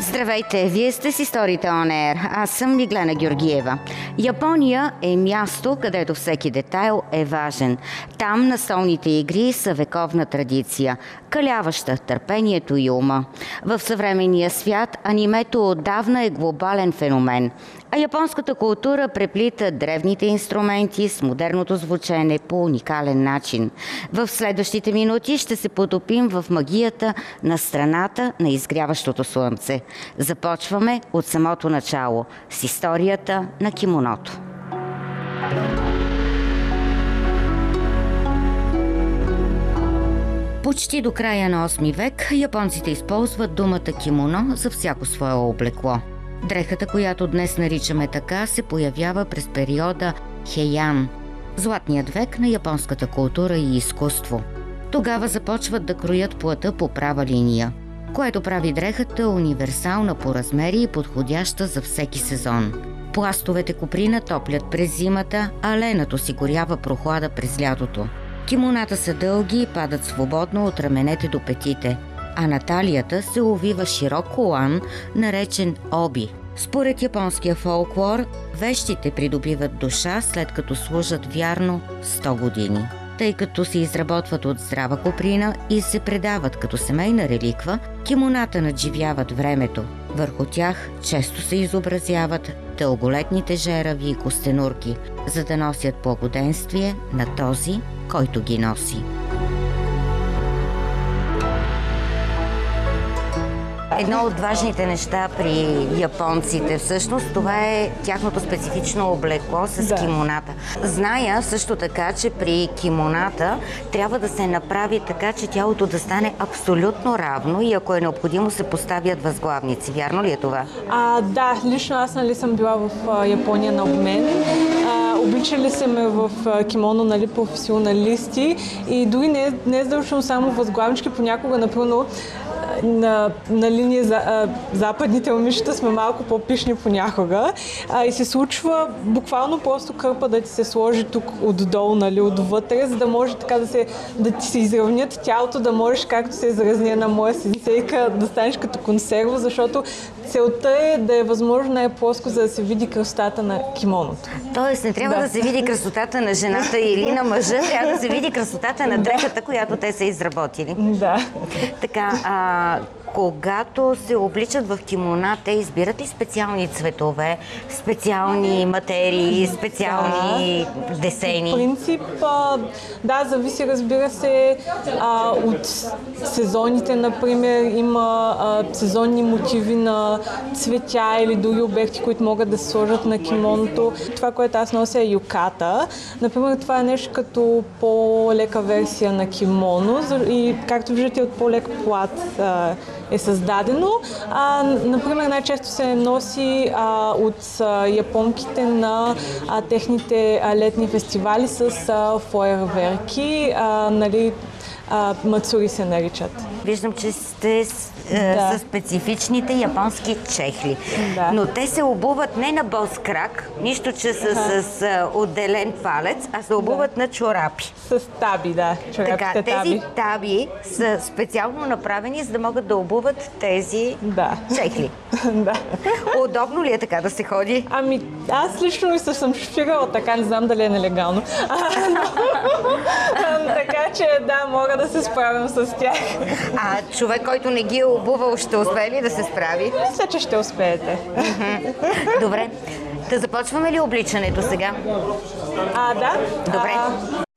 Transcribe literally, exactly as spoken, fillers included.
Здравейте, вие сте с Историите On Air. Аз съм Миглена Георгиева. Япония е място, където всеки детайл е важен. Там настолните игри са вековна традиция, каляваща търпението и ума. В съвременния свят анимето отдавна е глобален феномен, а японската култура преплита древните инструменти с модерното звучене по уникален начин. В следващите минути ще се потопим в магията на страната на изгряващото слънце. Започваме от самото начало с историята на кимоното. Почти до края на осми век японците използват думата кимоно за всяко свое облекло. Дрехата, която днес наричаме така, се появява през периода Хейан – златният век на японската култура и изкуство. Тогава започват да кроят плътта по права линия, което прави дрехата универсална по размери и подходяща за всеки сезон. Пластовете коприна топлят през зимата, а ленът осигурява прохлада през лятото. Кимоната са дълги и падат свободно от раменете до петите, а на талията се увива широк колан, наречен оби. Според японския фолклор, вещите придобиват душа, след като служат вярно сто години. Тъй като се изработват от здрава коприна и се предават като семейна реликва, кимоната надживяват времето. Върху тях често се изобразяват дълголетните жерави и костенурки, за да носят благоденствие на този, който ги носи. Едно от важните неща при японците всъщност, това е тяхното специфично облекло с да. кимоната. Зная също така, че при кимоната трябва да се направи така, че тялото да стане абсолютно равно и ако е необходимо се поставят възглавници. Вярно ли е това? А, да, лично аз нали съм била в а, Япония на обмен. А, обличали се ме в а, кимоно, нали, професионалисти и дори не, не е задължително само възглавнички, понякога, например, на, на линия за а, западните момичета сме малко по-пишни понякога а, и се случва буквално просто кърпа да ти се сложи тук отдолу, нали, отвътре, за да може така да, се, да ти се изравнят тялото, да можеш, както се изразня на моя сенсейка, да станеш като консерва, защото целта е да е възможно най-плоско, за да се види красотата на кимоното. Тоест не трябва да, да се види красотата на жената или на мъжа, трябва да се види красотата на дрехата, която те са изработили. Да. Така, а, когато се обличат в кимона, те избират ли специални цветове, специални материи, специални да. десени? В принцип, да, зависи, разбира се, от сезоните, например, има сезонни мотиви на цветя или други обекти, които могат да се сложат на кимоното. Това, което аз нося, е юката. Например, това е нещо като по-лека версия на кимоно и, както виждате, от по-лек плат е създадено. А, например, най-често се носи а, от а, японките на а, техните а, летни фестивали с а, фойерверки, а, нали, а, мацури се наричат. Виждам, че сте с, е, да. с специфичните японски чехли. Да. Но те се обуват не на бос крак, нищо, че са ага. с е, отделен палец, а се обуват да. на чорапи. С таби, да. Така, тези таби. таби са специално направени, за да могат да обуват тези да. чехли. Да. Удобно ли е така да се ходи? Ами, аз лично се съм шофирала така, не знам дали е нелегално. Така че, да, мога да се справям с тях. А човек, който не ги е обувал, ще успее ли да се справи? Мисля, че ще успеете. Добре. Да започваме ли обличането сега? А, да. Добре. А...